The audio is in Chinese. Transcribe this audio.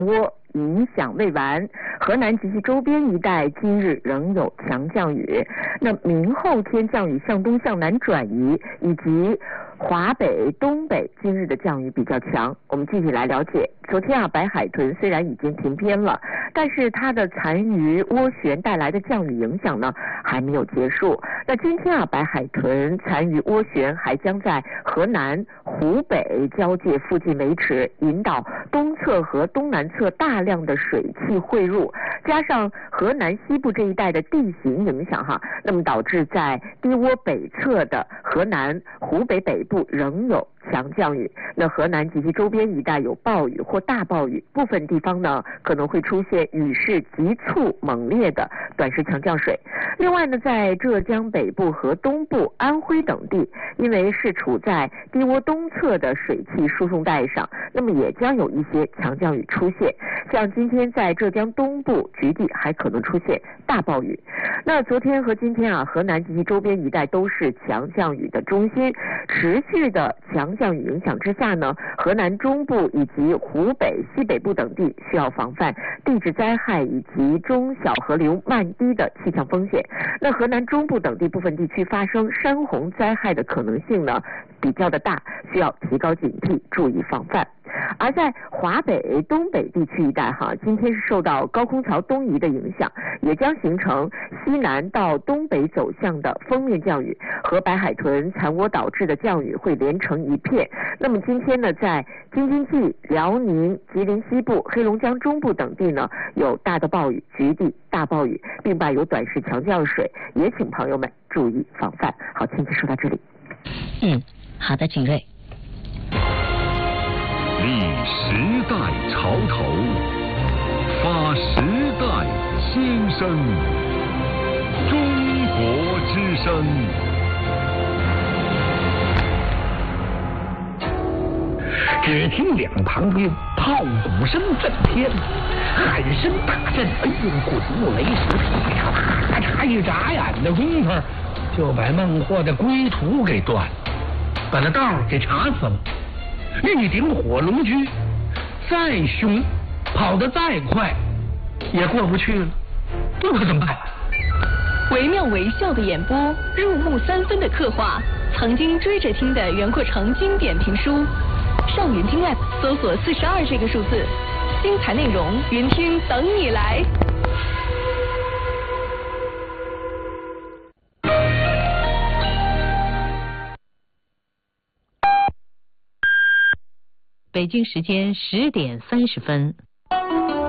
窝影响未完，河南及其周边一带今日仍有强降雨。那明后天降雨向东向南转移，以及华北、东北今日的降雨比较强。我们继续来了解，昨天白海豚虽然已经停偏了，但是它的残余涡旋带来的降雨影响呢还没有结束。那今天白海豚残余涡旋还将在河南、湖北交界附近维持，引导东侧和东南侧大量的水汽汇入，加上河南西部这一带的地形影响那么导致在低涡北侧的河南、湖北北部仍有强降雨。那河南及其周边一带有暴雨或大暴雨，部分地方呢可能会出现雨势急促猛烈的短时强降水。另外呢，在浙江北部和东部、安徽等地，因为是处在低涡东侧的水汽输送带上，那么也将有一些强降雨出现。像今天在浙江东部局地还可能出现大暴雨。那昨天和今天河南及其周边一带都是强降雨的中心，持续的强降雨影响之下呢，河南中部以及湖北、西北部等地需要防范地质灾害以及中小河流漫堤的气象风险。那河南中部等地部分地区发生山洪灾害的可能性呢比较的大，需要提高警惕，注意防范。而在华北、东北地区一带今天是受到高空槽东移的影响，也将形成西南到东北走向的锋面降雨，和白海豚残涡导致的降雨会连成一片。那么今天呢，在京津冀、辽宁、吉林西部、黑龙江中部等地呢，有大的暴雨，局地大暴雨，并伴有短时强降水，也请朋友们注意防范。好，请说到这里。 好的，景睿。 立时代潮头，发时代新声。中国之声。 只听两旁边炮鼓声震天，喊声大震，哎呦，滚木雷石，噼嚓啪嚓一眨眼的功夫，就把孟获的归途给断了，把那道给查死了。玉鼎火龙驹再凶，跑得再快，也过不去了，那可怎么办？ 惟妙惟肖的演播，入木三分的刻画，曾经追着听的袁阔成经典评书。上云听 app 搜索42这个数字，精彩内容云听等你来。 北京时间10点30分。